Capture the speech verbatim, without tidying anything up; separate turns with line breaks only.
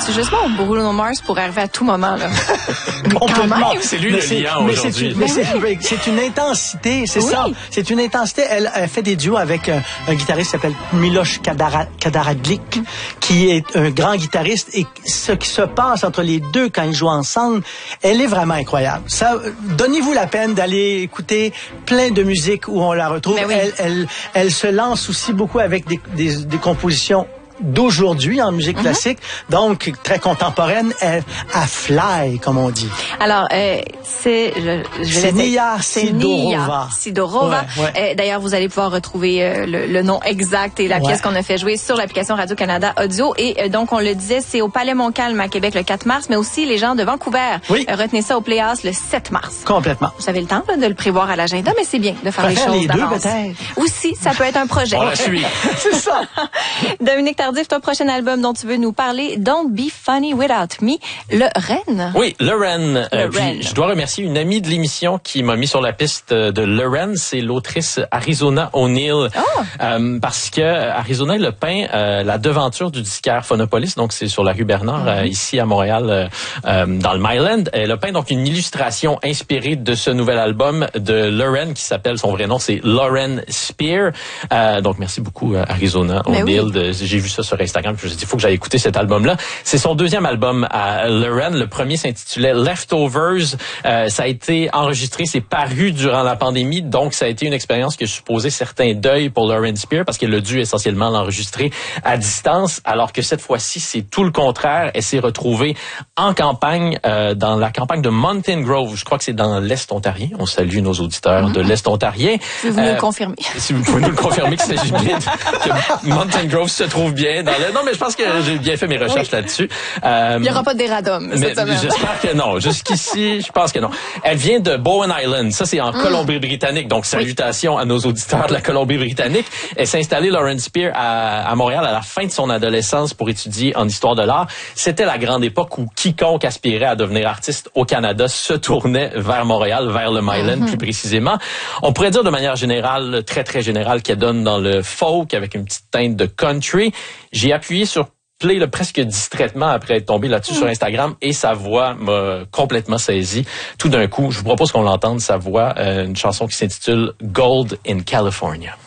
C'est justement Bruno Mars pour arriver à tout moment, là.
Complètement.
C'est lui
mais
le liant
mais
aujourd'hui.
C'est, mais c'est, c'est une intensité, c'est
oui.
ça. C'est une intensité. Elle, elle fait des duos avec un, un guitariste qui s'appelle Miloš Kadara, Kadaradlik, qui est un grand guitariste. Et ce qui se passe entre les deux quand ils jouent ensemble, elle est vraiment incroyable. Ça, donnez-vous la peine d'aller écouter plein de musique où on la retrouve.
Oui.
Elle, elle, elle se lance aussi beaucoup avec des, des, des compositions d'aujourd'hui en musique mm-hmm. classique, donc très contemporaine, à, à fly, comme on dit.
Alors, euh, c'est... Je, je
c'est Nia Sidorova.
Sidorova.
Ouais, ouais.
Euh, d'ailleurs, vous allez pouvoir retrouver euh, le, le nom exact et la ouais. pièce qu'on a fait jouer sur l'application Radio-Canada Audio. Et euh, donc, on le disait, c'est au Palais Montcalm à Québec le quatre mars, mais aussi les gens de Vancouver.
Oui.
Euh, retenez ça au Playhouse le sept mars.
Complètement.
Vous avez le temps là, de le prévoir à l'agenda, mais c'est bien de faire les
faire
choses
les
d'avance.
deux, peut-être.
Aussi, ça peut être un projet.
On la suit.
C'est ça.
Dominique Tardif, ton prochain album dont tu veux nous parler, Don't Be Funny Without Me, le Ren.
Oui, le Ren.
Le
euh,
Ren.
Je dois remercier une amie de l'émission qui m'a mis sur la piste de le Ren, c'est l'autrice Arizona O'Neill.
Oh.
Euh, parce que Arizona elle a peint euh, la devanture du disquaire Phonopolis, donc c'est sur la rue Bernard, mm-hmm. euh, ici à Montréal, euh, euh, dans le Myland. Elle a peint donc une illustration inspirée de ce nouvel album de Lauren qui s'appelle, son vrai nom, c'est Lauren Spear. Euh, donc merci beaucoup Arizona O'Neill. Oui. De, j'ai vu ça sur Instagram, puis je me suis dit, il faut que j'aille écouter cet album-là. C'est son deuxième album à Lauren. Le premier s'intitulait Leftovers. Euh, ça a été enregistré, c'est paru durant la pandémie, donc ça a été une expérience qui a supposé certains deuils pour Lauren Spear, parce qu'elle a dû essentiellement l'enregistrer à distance, alors que cette fois-ci, c'est tout le contraire. Elle s'est retrouvée en campagne, euh, dans la campagne de Mountain Grove. Je crois que c'est dans l'Est ontarien. On salue nos auditeurs mm-hmm. de l'Est ontarien.
Si vous euh, nous le confirmez.
Si vous pouvez nous le confirmer, que c'est bien, que Mountain Grove se trouve bien dans le... Non, mais je pense que j'ai bien fait mes recherches oui. là-dessus.
Euh, Il n'y aura pas de déradum cette semaine.
J'espère que non. Jusqu'ici, je pense que non. Elle vient de Bowen Island. Ça, c'est en mm. Colombie-Britannique. Donc, salutations oui. à nos auditeurs de la Colombie-Britannique. Elle s'est installée, Lauren Spear, à, à Montréal à la fin de son adolescence pour étudier en histoire de l'art. C'était la grande époque où quiconque aspirait à devenir artiste au Canada se tournait vers Montréal, vers le Myland mm-hmm. plus précisément. On pourrait dire de manière générale, très très générale, qu'elle donne dans le folk avec une petite teinte de country. J'ai appuyé sur play là, presque distraitement après être tombé là-dessus mmh. sur Instagram et sa voix m'a complètement saisi. Tout d'un coup, je vous propose qu'on l'entende, sa voix, euh, une chanson qui s'intitule Gold in California.